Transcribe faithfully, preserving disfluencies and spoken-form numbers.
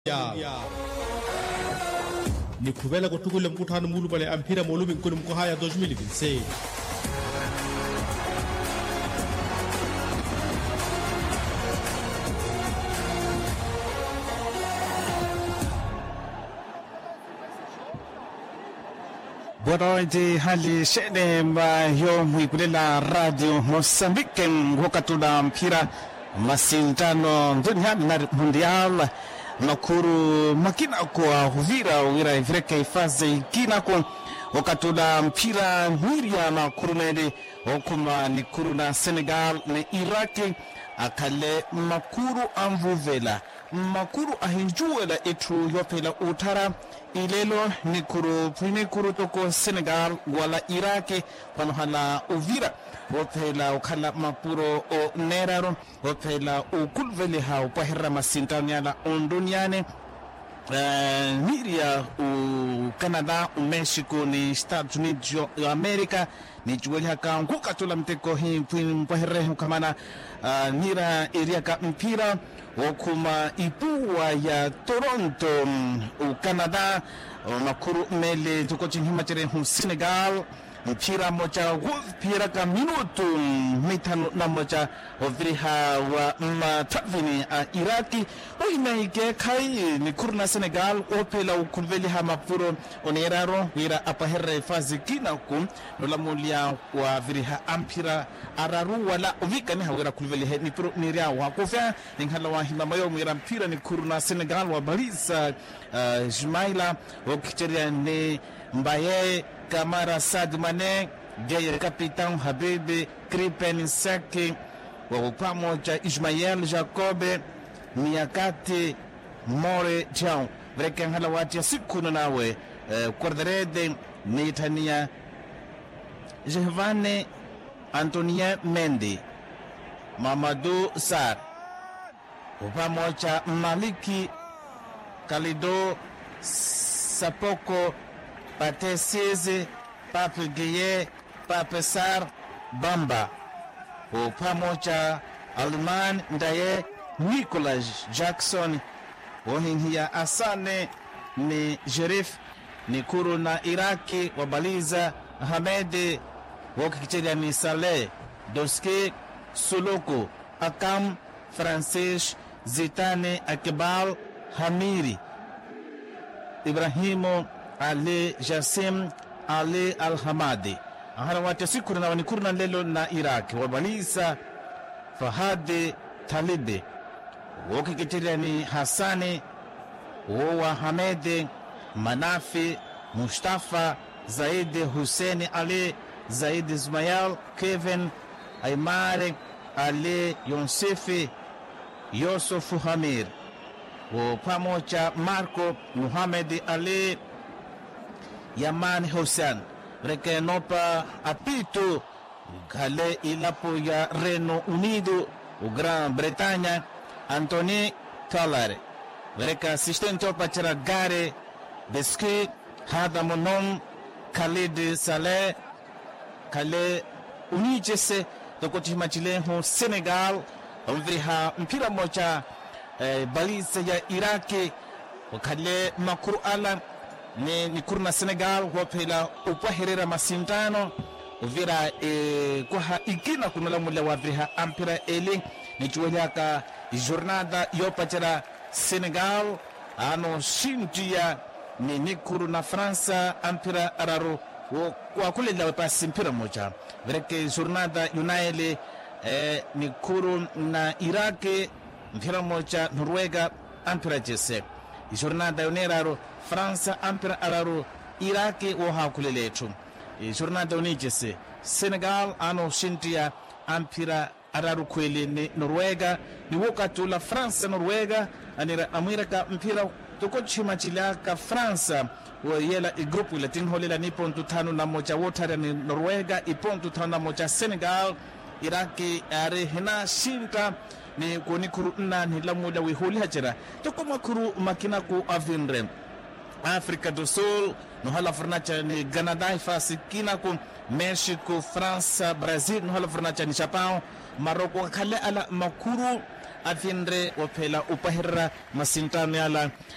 ni khubela kutukule mkutano mulu pale ampira molumi nkuni mkohaya dois mil e vinte e seis. Boa noite, hali shene mbayo mwikulela Radio Moçambique wakatuna mpira masintano duniani na mundial makuru makina kwa Uvira Uvira ivreka ifaze ikina kwa wakatuna mpira miria na kurunede okuma ni kuruna Senegal na Iraki akale makuru amvuvela makuru ahinjuela etu yopela utara ilelo ni kuru prime kuru toko Senegal wala Iraki panohala Uvira wopela ukala mapuro o neraro wopela ukulvele ha upahira masintani ala onduniane uh, miria u Canada u Mexico ni Estados Unidos ya Amerika ni juweli haka nkuka tula mteko hii mpahire hukamana uh, nira iriaka mpira wakuma ipuwa ya Toronto u Canada makuru mele tuko chini chere hu Senegal mpira moja mpira ka minutu mitano na moja ovriha wa matavini a Iraki oinaike kai ni kurna Senegal opela ukulveli ha mapuro oneraro ira apaherre fazi kina ku nolamulia wa viriha ampira araru wala ovika ni hawira kulveli he ni pro niria wa kofia nghala wa hima mayo mira mpira ni kurna Senegal wa balisa uh, Ismaila okicheria ni Mbaye Kamara Sadio Mane Gaye Kapitan Habibi Kripen Saki wa pamoja Ismail Jacobe Miakati More Jao vreken hala wati siku nawe Corderede Netania Jevane Antonia Mendy Mamadou Sarr pamoja Maliki Kalido Sapoko Pate Seze, Pape Gueye, Pape Sarr, Bamba. O pamoja Alman Ndaye, Nicolas Jackson, Ohinhia Asane, ni Jerif, ni Kuru na Iraki, Wabaliza, Hamede, Wokicheria ni Saleh, Doske, Suloko, Akam, Francis, Zitane, Akibal, Hamiri, Ibrahimo, Ali Jassim Ali Al-Hamadi ahara wate siku na wanikuruna lelo na Iraq wabalisa Fahadi Talibi wokiketeria ni Hassani Wowa Hamedi Manafi Mustafa Zaidi Hussein Ali Zaidi Ismail Kevin Aymari Ali Yonsefi Yusuf Hamir wo pamoja Marco Muhammad Ali Yaman Hussein reke nopa apito kale ilapo ya Reino Unido o Gran Bretagna Anthony Talare reke assistente opa chara Gare Beski hada monom Khalid Saleh kale unichese tokoti machile ho Senegal omvriha mpira mocha eh, balisa ya Iraki wakale makuru ala ni nikurna Senegal wapela upahirira masintano uvira e, kwa ikina kunula mula wavriha ampira ele ni chuwelaka jornada yopachara Senegal ano shintia ni nikurna Fransa ampira araru kwa kule la wapasi mpira moja vireke jornada yunaele e, nikuru na Iraki mpira moja Norwega ampira jese jornada yoneraru Fransa ampira araru Iraki wo hakule letu jornada unijese Senegal ano shintia ampira araru kweli ni Norwega ni wakati la Fransa Norwega anira Amerika mpira toko chima chilaka Fransa wo yela i grupu la tinholela ni pontu tano na moja wotara ni Norwega i pontu tano na moja Senegal Iraki are hina shinta ni kunikuru na ni lamuda wihuli hajira toko makuru makina ku avinre Afrika do Sul no hala fornacha ni Canada ifasi kina ku Mexico France Brazil no hala fornacha ni Japan Morocco kale ala makuru avinre wapela upahira masintano yala